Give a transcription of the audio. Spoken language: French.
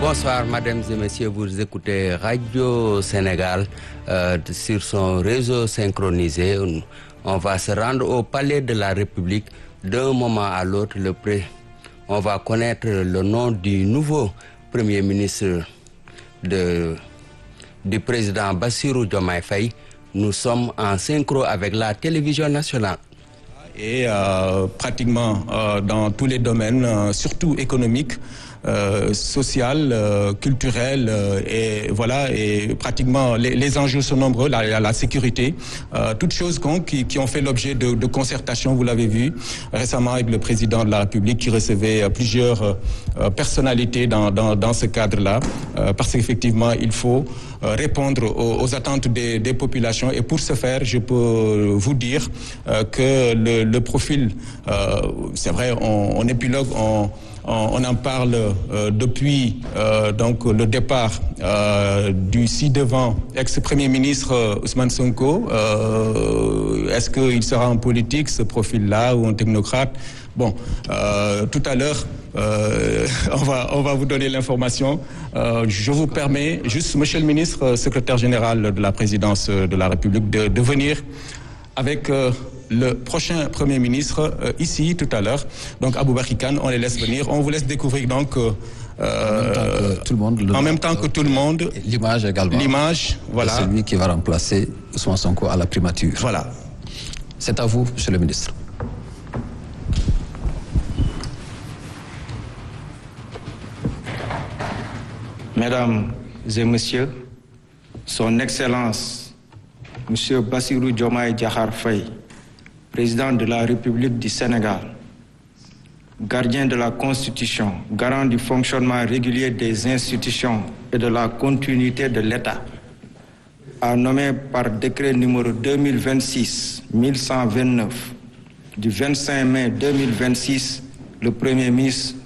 Bonsoir, mesdames et messieurs. Vous écoutez Radio Sénégal sur son réseau synchronisé. On va se rendre au Palais de la République. D'un moment à l'autre, on va connaître le nom du nouveau Premier ministre du président Bassirou Diomaye Faye. Nous sommes en synchro avec la télévision nationale. Et pratiquement dans tous les domaines, surtout économiques, social, culturel, et voilà, et pratiquement les enjeux sont nombreux, la sécurité, toutes choses qui ont fait l'objet de concertations, vous l'avez vu récemment avec le président de la République qui recevait plusieurs personnalités dans ce cadre-là, parce qu'effectivement il faut répondre aux attentes des populations, et pour ce faire, je peux vous dire que le profil, c'est vrai, on épilogue, on en parle depuis donc le départ du ci-devant ex-premier ministre Ousmane Sonko. Est-ce qu'il sera en politique, ce profil-là, ou un technocrate? Bon, tout à l'heure, on va vous donner l'information. Je vous permets juste, Monsieur le ministre, secrétaire général de la présidence de la République, de venir avec le prochain Premier ministre ici tout à l'heure. Donc Aboubakry Kane, on les laisse venir. On vous laisse découvrir donc en même temps que tout le monde. L'image également. L'image, voilà. Celui qui va remplacer Ousmane Sonko à la primature. Voilà. C'est à vous, Monsieur le ministre. Mesdames et Messieurs, Son Excellence, Monsieur Bassirou Diomaye Diakhar Faye, Président de la République du Sénégal, gardien de la Constitution, garant du fonctionnement régulier des institutions et de la continuité de l'État, a nommé par décret numéro 2026-1129 du 25 mai 2026 le Premier ministre